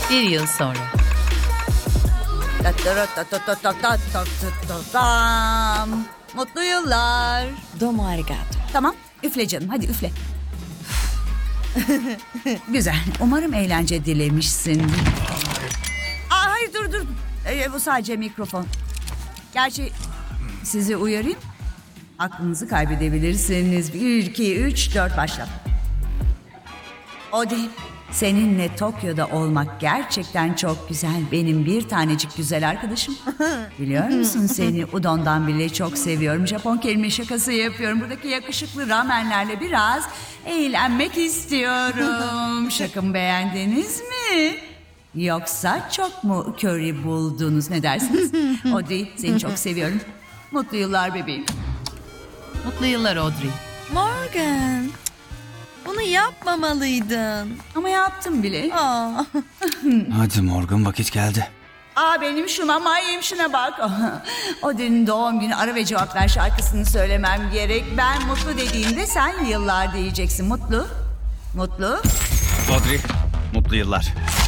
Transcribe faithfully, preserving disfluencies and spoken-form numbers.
Bir yıl sonra. Tam. Mutlu yıllar. Domo arigato. Tamam, üfle canım, hadi üfle. Güzel, umarım eğlence dilemişsin. Aa, hayır dur dur, ee, bu sadece mikrofon. Gerçi sizi uyarayım, aklınızı kaybedebilirsiniz. Bir, iki, üç, dört, başla. Odi, seninle Tokyo'da olmak gerçekten çok güzel. Benim bir tanecik güzel arkadaşım. Biliyor musun, seni udondan bile çok seviyorum. Japon kelime şakası yapıyorum. Buradaki yakışıklı ramenlerle biraz eğlenmek istiyorum. Şakamı beğendiniz mi? Yoksa çok mu curry buldunuz, ne dersiniz? Odi, seni çok seviyorum. Mutlu yıllar bebeğim. Mutlu yıllar Audrey. Morgan. Bunu yapmamalıydın. Ama yaptım bile. Aa. Hadi Morgan, vakit geldi. Aa, benim şu mamayım, şuna bak. Odi'nin doğum günü ara ve cevap ver şarkısını söylemem gerek. Ben mutlu dediğimde sen yıllar diyeceksin. Mutlu. Mutlu. Audrey, mutlu yıllar.